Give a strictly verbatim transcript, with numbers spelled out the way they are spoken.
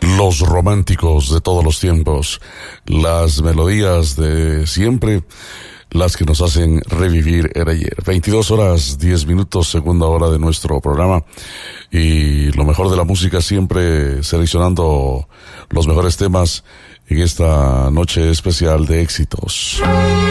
Los románticos de todos los tiempos, las melodías de siempre, las que nos hacen revivir el ayer. veintidós horas, diez minutos, segunda hora de nuestro programa, y lo mejor de la música, siempre seleccionando los mejores temas en esta noche especial de éxitos.